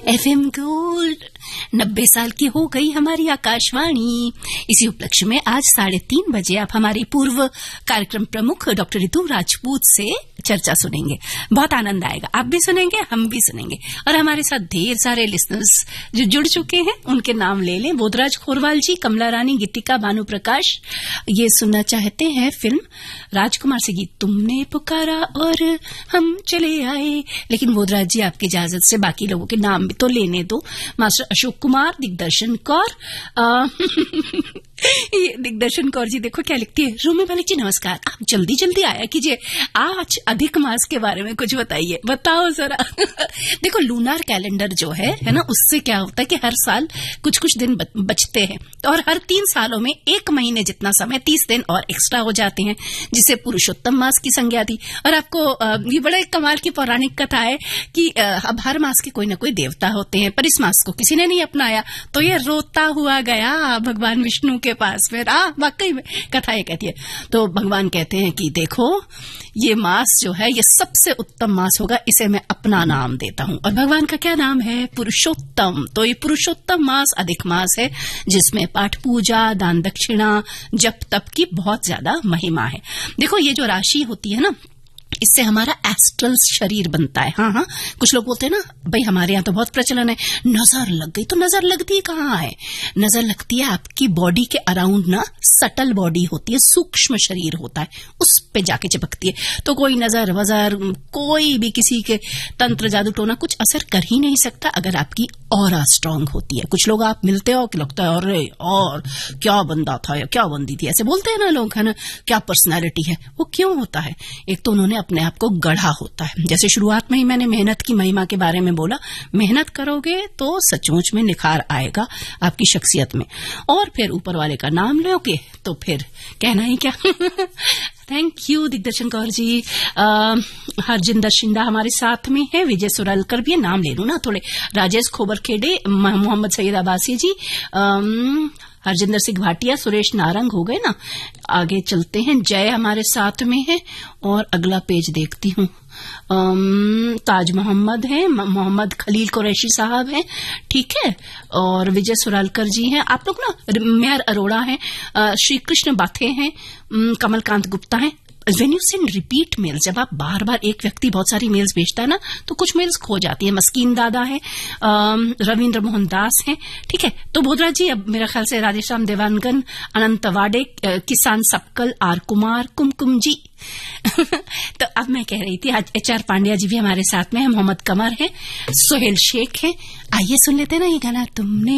FM gold 90 साल की हो गई हमारी आकाशवाणी। इसी उपलक्ष्य में आज 3:30 बजे आप हमारी पूर्व कार्यक्रम प्रमुख डॉक्टर ऋतु राजपूत से चर्चा सुनेंगे। बहुत आनंद आएगा, आप भी सुनेंगे, हम भी सुनेंगे। और हमारे साथ ढेर सारे लिसनर्स जो जुड़ चुके हैं, उनके नाम ले लें। बोधराज खोरवाल जी, कमला रानी, गीतिका, भानु प्रकाश ये सुनना चाहते हैं फिल्म राजकुमार से गीत तुमने पुकारा और हम चले आए। लेकिन बोधराज जी आपकी इजाजत से बाकी लोगों के नाम भी तो लेने दो। मास्टर अशोक कुमार, दिग्दर्शन कौर ये दिग्दर्शन कौर जी देखो क्या लिखती है। रूमी मलिक जी नमस्कार, आप जल्दी जल्दी आया कीजिए, आज अधिक मास के बारे में कुछ बताइए, बताओ जरा। देखो लूनार कैलेंडर जो है ना, उससे क्या होता है कि हर साल कुछ कुछ दिन बचते हैं और हर 3 सालों में 1 महीने जितना समय 30 दिन और एक्स्ट्रा हो जाते हैं, जिसे पुरुषोत्तम मास की संज्ञा थी। और आपको ये बड़ा एक कमाल की पौराणिक कथा है कि अब हर मास के कोई न कोई देवता होते हैं, पर इस मास को किसी ने नहीं अपनाया तो ये रोता हुआ गया भगवान विष्णु के पास। फिर वाकई में कथा ये कहती है। तो भगवान कहते हैं कि देखो ये मास जो है ये सबसे उत्तम मास होगा, इसे मैं अपना नाम देता हूं। और भगवान का क्या नाम है? पुरुषोत्तम। तो ये पुरुषोत्तम मास अधिक मास है, जिसमें पाठ पूजा, दान दक्षिणा, जप तप की बहुत ज्यादा महिमा है। देखो ये जो राशि होती है ना, इससे हमारा एस्ट्रल शरीर बनता है। हाँ, कुछ लोग बोलते हैं ना, भाई हमारे यहाँ तो बहुत प्रचलन है, नजर लग गई। तो नजर लगती कहाँ है? नजर लगती है आपकी बॉडी के अराउंड ना, सटल बॉडी होती है, सूक्ष्म शरीर होता है, उस पे जाके चिपकती है। तो कोई नजर वजर, कोई भी किसी के तंत्र जादू टोना कुछ असर कर ही नहीं सकता अगर आपकी ऑरा स्ट्रांग होती है। कुछ लोग आप मिलते हो कि लगता है अरे और क्या बंदा था या क्या बंदी थी, ऐसे बोलते हैं ना लोग, है ना, क्या पर्सनैलिटी है। वो क्यों होता है? एक तो उन्होंने अपने आप को गढ़ा होता है। जैसे शुरुआत में ही मैंने मेहनत की महिमा के बारे में बोला, मेहनत करोगे तो सचमुच में निखार आएगा आपकी शख्सियत में। और फिर ऊपर वाले का नाम लोगे तो फिर कहना ही क्या। थैंक यू दिग्दर्शन कौर जी। हरजिंदर शिंदा हमारे साथ में है, विजय सुरलकर भी, नाम ले लू ना थोड़े, राजेश खोबरखेड़े, मोहम्मद सैयद अब्बासी जी, हरजिंदर सिंह भाटिया, सुरेश नारंग हो गए ना। आगे चलते हैं, जय हमारे साथ में है और अगला पेज देखती हूँ। ताज मोहम्मद है, मोहम्मद खलील कुरैशी साहब हैं, ठीक है, और विजय सुरालकर जी हैं। आप लोग ना, मेहर अरोड़ा हैं, श्री कृष्ण बाथे हैं, कमलकांत गुप्ता हैं। When you send repeat mail, जब आप बार बार एक व्यक्ति बहुत सारी मेल्स भेजता है ना, तो कुछ मेल्स खो जाती है। मस्कीन दादा है, रविंद्र मोहन दास हैं, ठीक है। तो बोधराज जी, अब मेरा ख्याल से राधेश्याम देवानगन, अनंत वाडे, किसान सबकल, आर कुमार, कुमकुम जी। तो अब मैं कह रही थी आज HR पांड्या जी भी हमारे साथ में है, मोहम्मद कमर है, सोहेल शेख है। आइए सुन लेते हैं ना ये गाना, तुमने